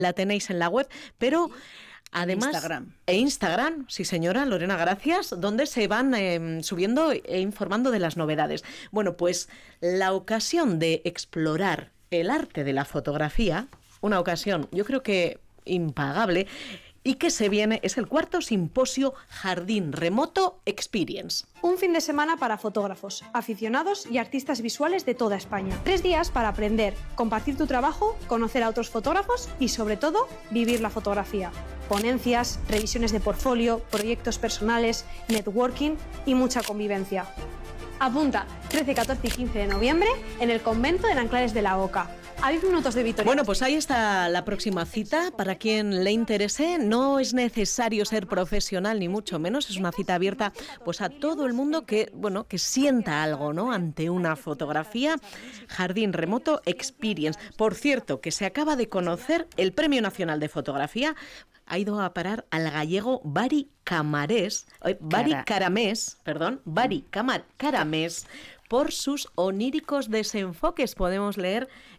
la tenéis en la web, pero además... Instagram, sí señora, Lorena, gracias, donde se van subiendo e informando de las novedades. Bueno, pues la ocasión de explorar el arte de la fotografía, una ocasión yo creo que impagable, y que se viene, es el cuarto simposio Jardín Remoto Experience. Un fin de semana para fotógrafos, aficionados y artistas visuales de toda España. 3 días para aprender, compartir tu trabajo, conocer a otros fotógrafos y, sobre todo, vivir la fotografía. Ponencias, revisiones de portfolio, proyectos personales, networking y mucha convivencia. Apunta, 13, 14 y 15 de noviembre en el convento de Nanclares de la Oca. A 10 minutos de Vitoria. Bueno, pues ahí está la próxima cita. Para quien le interese, no es necesario ser profesional, ni mucho menos. Es una cita abierta pues a todo el mundo que sienta algo, ¿no?, ante una fotografía. Jardín Remoto Experience. Por cierto, que se acaba de conocer el Premio Nacional de Fotografía. Ha ido a parar al gallego Bari Caramés, por sus oníricos desenfoques. Podemos leer